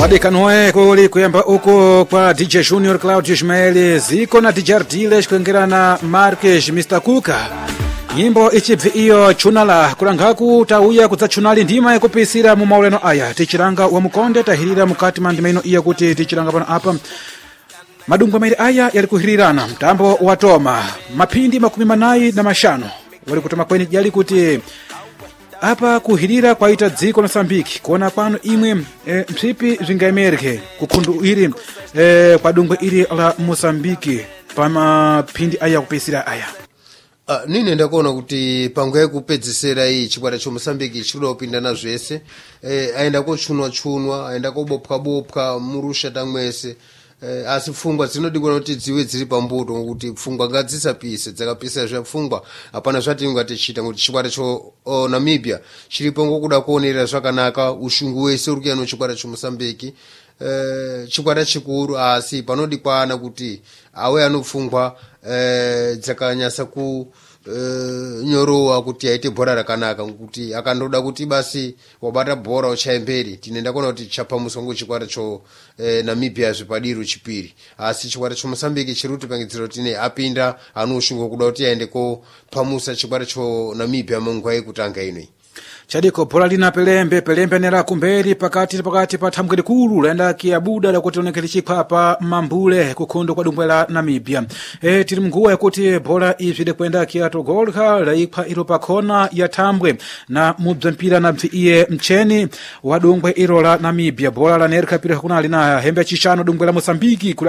madekanoe kuli kuyamba uko kwa DJ Junior Claudio Ismael ziko na DJ Ardiles kuengera na Marques Mr. Kuka nyimbo ichibvi iyo chunala kulangaku tauya kudzachunali ndima yakupisira mu mauleno aya tichiranga wa mukonde tahirira mukati mandima ino iya kuti tichiranga pano apa madungwe mairi aya yali kuhirirana mtambo wa toma mapindi 45 wali kutoma kweni jali kuti apa kuhirira kwaita dziko la Mozambique kuona kwanu imwe msipi zingaemerke kukhundu iri kwa dungwe iri la Mozambique pa mapindi aya kupisira aya. Nine ndakuona kuti pango yakupedzisera iyi chikwata cha Mozambique chikuda kupindana zvese aenda kochunwa aenda kobopwa murusha tamwese asi pfungwa dzinodikwa kuti dziwe dziri pambuto kuti pfungwa ngadzisapise dzakapisa zvapfungwa hapana zvati ngatichita kuti chikwata cho Namibia chiripo ngokuda kuonera zvakanaka ushungu wese uri kuyano chikwata cha Mozambique chikwata chikuru asi panodikwana kuti awe anopfungwa dzakanyasa ku nyorowa kuti aite bhora rakanaka kuti akandoda kuti basi wabata bhora uchaemberi tinenda kuona kuti chapamuswa ngochikwata cho Namibia zvipadiro chipiri asi chikwata cho Mozambique chiruti pangidziro tine apinda anoshunga kuda kuti aende ko pamusa chikwata cho Namibia munguva yekutanga inoi chadiko bhora lina pelembe nera kumberi pakati pa thambwe likulu laenda kiabuda lakuti onekeli chikhwapa mambule kukhondo kwa dungwe la Namibia tiri mnguwa yakuti bhora izvide kwenda kiatogolha laikha ilo pakhona ya thambwe na mubzampira na iye mcheni wa dungwe ilo la Namibia bhora la nerka pira kuna lina hembe chishano dungwe la Mozambique